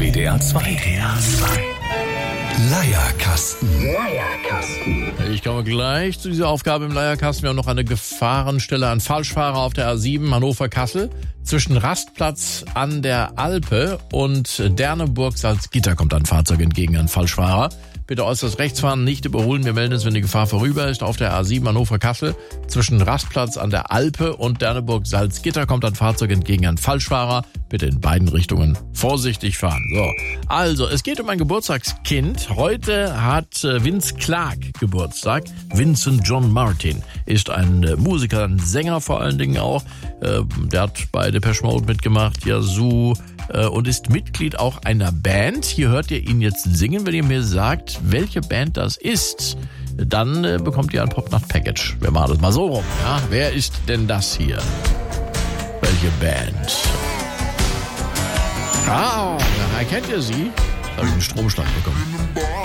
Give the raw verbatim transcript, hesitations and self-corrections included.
W D R zwei. W D R zwei. Leierkasten. Leierkasten. Ich komme gleich zu dieser Aufgabe im Leierkasten. Wir haben noch eine Gefahrenstelle an Falschfahrer auf der A sieben Hannover-Kassel. Zwischen Rastplatz an der Alpe und Derneburg-Salzgitter kommt ein Fahrzeug entgegen, ein Falschfahrer. Bitte äußerst rechts fahren, nicht überholen. Wir melden uns, wenn die Gefahr vorüber ist. Auf der A sieben Hannover-Kassel zwischen Rastplatz an der Alpe und Derneburg-Salzgitter kommt ein Fahrzeug entgegen, ein Falschfahrer. Bitte in beiden Richtungen vorsichtig fahren. So, also es geht um ein Geburtstagskind. Heute hat Vince Clarke Geburtstag. Vincent John Martin ist ein Musiker, ein Sänger vor allen Dingen auch. Der hat bei Depeche Mode mitgemacht, Yazoo, und ist Mitglied auch einer Band. Hier hört ihr ihn jetzt singen. Wenn ihr mir sagt, welche Band das ist, dann äh, bekommt ihr ein Popnacht-Package. Wir machen das mal so rum. Ja? Wer ist denn das hier? Welche Band? Ah, ja, kennt ihr sie? Da habe ich einen Stromschlag bekommen.